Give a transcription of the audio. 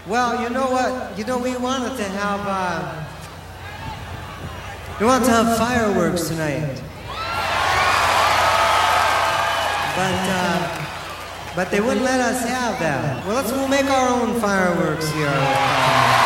Well, you know what? We wanted to have fireworks tonight. But they wouldn't let us have that. Well, we'll make our own fireworks here.